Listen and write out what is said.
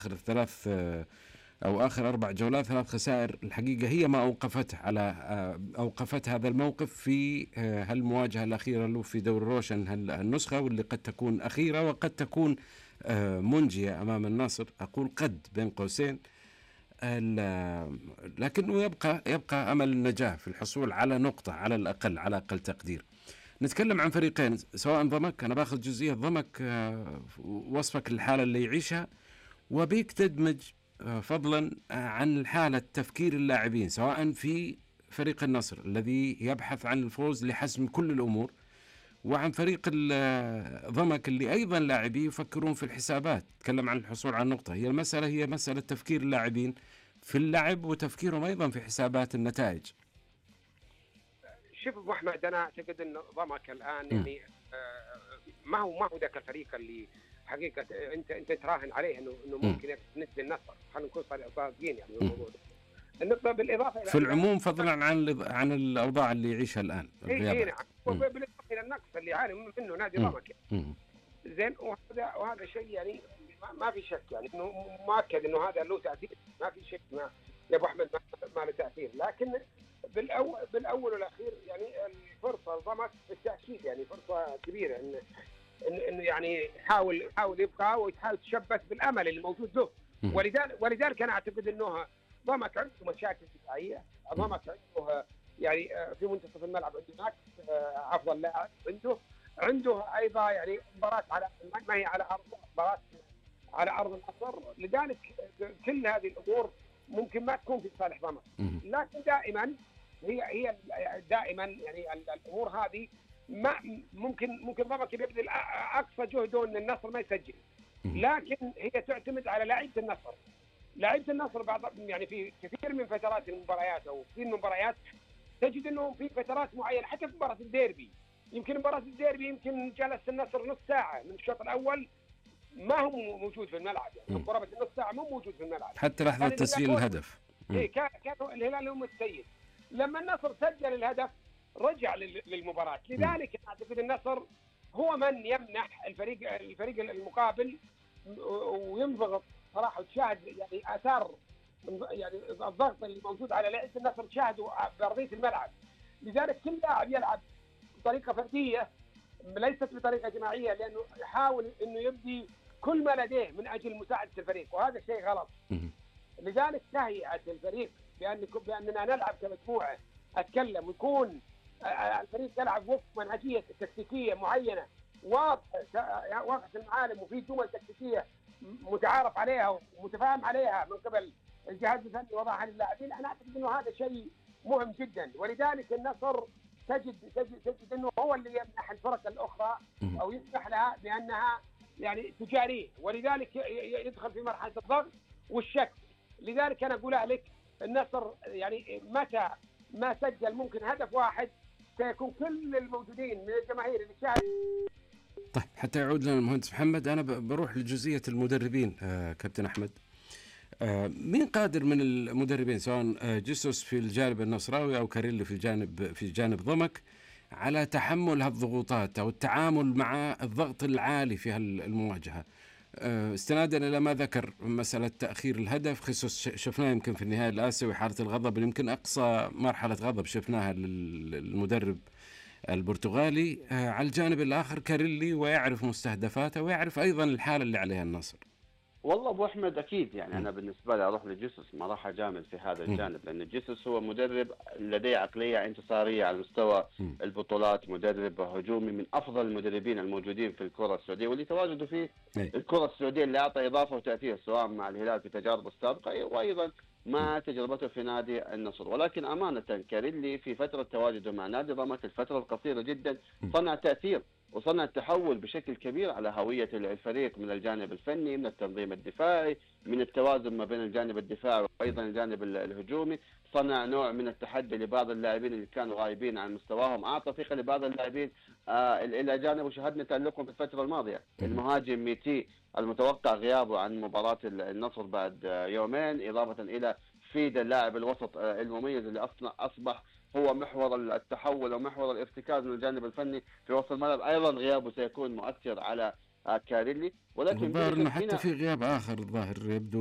آخر ثلاث أو آخر 4 جولات 3 خسائر الحقيقة هي ما أوقفته على أوقفت هذا الموقف في هالمواجهة الأخيرة له في دوري روشن هالنسخة، واللي قد تكون أخيرة وقد تكون منجية أمام النصر. أقول قد بين قوسين، لكنه يبقى أمل النجاح في الحصول على نقطة على الأقل، على أقل تقدير. نتكلم عن فريقين سواء ضمك، أنا باخذ جزئية ضمك وصفك للحالة اللي يعيشها، وبيك تدمج فضلا عن حالة تفكير اللاعبين سواء في فريق النصر الذي يبحث عن الفوز لحسم كل الأمور، وعن فريق ضمك اللي أيضا لاعبيه يفكرون في الحسابات. تكلم عن الحصول على النقطة. هي مسألة تفكير اللاعبين في اللعب وتفكيرهم أيضا في حسابات النتائج. شوف ابو احمد، انا اعتقد ان ضمك الان يعني ما هو ذاك الفريق اللي حقيقه انت تراهن عليه انه ممكن ينزل النصر. خلينا نكون صادقين يعني الموضوع ده. النقطه بالاضافه في العموم فضلا عن الاوضاع اللي يعيشها الان، اي نعم، بالاضافه الى النقص اللي يعاني منه نادي ضمك زين. وهذا شيء يعني ما في شك، يعني انه مؤكد انه هذا له تاثير، ما في شك يا ابو احمد ما له تاثير. لكن بالاول والاخير يعني الفرصه لضمك بالتاكيد يعني فرصه كبيره انه يعني يحاول يبقى ويحاول يتشبث بالامل اللي موجود له. ولذلك انا اعتقد انه ضمك عنده مشاكل دفاعيه، ضمك عنده يعني في منتصف الملعب عنده ناقص افضل لاعب، عنده ايضا يعني مباراه على ما هي على ارض، مباراه على ارض النصر. لذلك كل هذه الامور ممكن ما تكون في صالح ضمك، لكن دائما هي دائما يعني الامور هذه ما ممكن ضمك يبذل اقصى جهده ان النصر ما يسجل، لكن هي تعتمد على لعيبه النصر بعض يعني في كثير من فترات المباريات او كثير من المباريات تجد انهم في فترات معينه، حتى في مباراه الديربي يمكن جلس النصر نص ساعه من الشوط الاول ما هو موجود في الملعب، يعني قرابه النص ساعه مو موجود في الملعب حتى لحظه تسجيل الهدف. كان الهلال هو السيد. لما النصر سجل الهدف رجع للمباراه. لذلك اعتقد النصر هو من يمنح الفريق المقابل وينضغط صراحه، وتشاهد يعني اثار يعني الضغط اللي موجود على لعيبه النصر تشاهده بارضيه الملعب. لذلك كل لاعب يلعب بطريقه فرديه ليست بطريقه جماعيه، لانه يحاول انه يبدي كل ما لديه من اجل مساعده الفريق، وهذا شيء غلط. لذلك تهيئه الفريق باننا نلعب كمجموعه، اتكلم ويكون الفريق يلعب وفق منهجيه تكتيكيه معينه واضحه المعالم، وفي جمل تكتيكيه متعارف عليها ومتفاهم عليها من قبل الجهاز الفني وضعها للاعبين. انا اعتقد انه هذا شيء مهم جدا. ولذلك النصر تجد انه هو اللي يمنح الفرق الاخرى او يسمح لها بانها يعني تجاريه، ولذلك يدخل في مرحله الضغط والشك. لذلك انا اقول لك النصر يعني متى ما سجل ممكن هدف واحد سيكون كل الموجودين من الجماهير اللي تشاهد. طيب حتى يعود لنا المهندس محمد، انا بروح لجزئيه المدربين. كابتن احمد، مين قادر من المدربين سواء جيسوس في الجانب النصراوي او كاريلي في جانب ضمك على تحمل هالضغوطات او التعامل مع الضغط العالي في هالمواجهه؟ استنادا الى ما ذكر مساله تاخير الهدف، خصوص شفناه يمكن في النهائي الاسيوي حاله الغضب اللي يمكن اقصى مرحله غضب شفناها للمدرب البرتغالي. على الجانب الاخر كاريلي ويعرف مستهدفاته ويعرف ايضا الحاله اللي عليها النصر. والله ابو احمد اكيد يعني انا بالنسبه لي اروح لجيسوس، ما راح اجامل في هذا الجانب، لان جيسوس هو مدرب لديه عقليه انتصاريه على مستوى البطولات، مدرب هجومي من افضل المدربين الموجودين في الكره السعوديه، واللي تواجدوا في الكره السعوديه اللي اعطى اضافه وتاثير سواء مع الهلال في تجاربه السابقه وايضا مع تجربته في نادي النصر. ولكن امانه كاريلي في فتره تواجده مع نادي ضمك الفتره القصيره جدا صنع تاثير وصنع التحول بشكل كبير على هوية الفريق من الجانب الفني، من التنظيم الدفاعي، من التوازن ما بين الجانب الدفاعي وأيضا الجانب الهجومي. صنع نوع من التحدي لبعض اللاعبين اللي كانوا غايبين عن مستواهم، أعطى ثقة لبعض اللاعبين إلى جانب وشاهدنا تألقهم في الفترة الماضية. المهاجم ميتي المتوقع غيابه عن مباراة النصر بعد يومين، إضافة إلى فيد اللاعب الوسط المميز اللي أصبح هو محور التحول ومحور الارتكاز من الجانب الفني في وسط الملعب، ايضا غيابه سيكون مؤثر على كاريلي، ولكن الظاهر انه هنا حتى في غياب اخر الظاهر يبدو